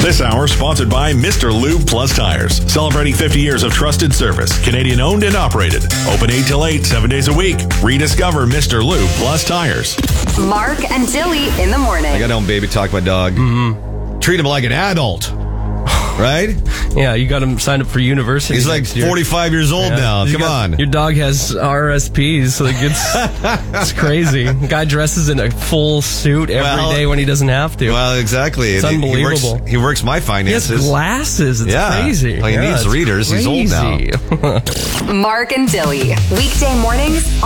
This hour sponsored by Mr. Lube Plus Tires. Celebrating 50 years of trusted service. Canadian owned and operated. Open 8 till 8, 7 days a week. Rediscover Mr. Lube Plus Tires. Mark and Dilly in the morning. I got home, baby, talk my dog. Mm-hmm. Treat him like an adult. Right? Yeah, you got him signed up for university. He's like 45 years old now. Come on. Your dog has RSPs. Like it's crazy. The guy dresses in a full suit every day when he doesn't have to. Well, exactly. It's unbelievable. He works my finances. He has glasses. It's crazy. Well, he needs readers. Crazy. He's old now. Mark and Dilly. Weekday mornings